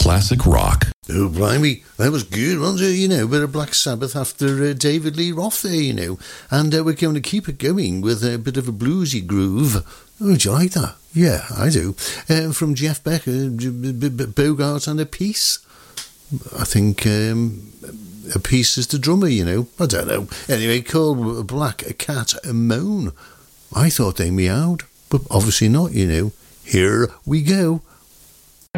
classic rock. Oh, blimey, that was good, wasn't it? You know, bit of Black Sabbath after David Lee Roth there, you know. And we're going to keep it going with a bit of a bluesy groove. Oh, do you like that? Yeah, I do. From Jeff Beck, Bogart and A Piece. I think A Piece is the drummer, you know. I don't know. Anyway, called Black Cat Moan. I thought they meowed, but obviously not, you know. Here we go.